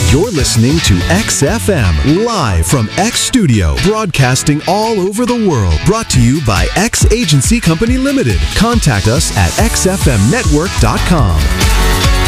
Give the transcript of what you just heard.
You're listening to XFM, live from X Studio, broadcasting all over the world. Brought to you by X Agency Company Limited. Contact us at xfmnetwork.com.